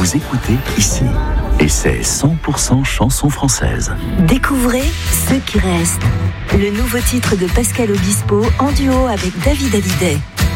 vous écoutez ici. Et c'est 100% chansons françaises. Découvrez Ceux qui restent. Le nouveau titre de Pascal Obispo en duo avec David Hallyday.